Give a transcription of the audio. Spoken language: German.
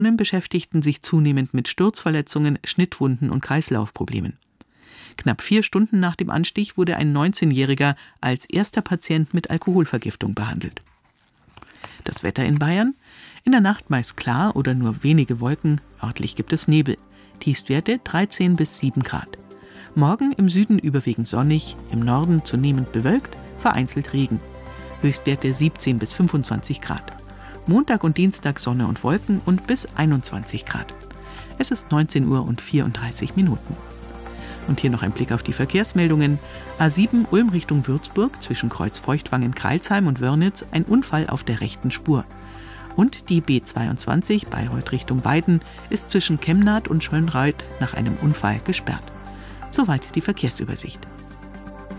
beschäftigten sich zunehmend mit Sturzverletzungen, Schnittwunden und Kreislaufproblemen. Knapp 4 Stunden nach dem Anstich wurde ein 19-Jähriger als erster Patient mit Alkoholvergiftung behandelt. Das Wetter in Bayern? In der Nacht meist klar oder nur wenige Wolken, örtlich gibt es Nebel. Tiefstwerte 13 bis 7 Grad. Morgen im Süden überwiegend sonnig, im Norden zunehmend bewölkt, vereinzelt Regen. Höchstwerte 17 bis 25 Grad. Montag und Dienstag Sonne und Wolken und bis 21 Grad. Es ist 19 Uhr und 34 Minuten. Und hier noch ein Blick auf die Verkehrsmeldungen. A7 Ulm Richtung Würzburg zwischen Kreuz Feuchtwangen-Kreilsheim und Wörnitz ein Unfall auf der rechten Spur. Und die B22 Bayreuth Richtung Weiden ist zwischen Kemnath und Schönreuth nach einem Unfall gesperrt. Soweit die Verkehrsübersicht.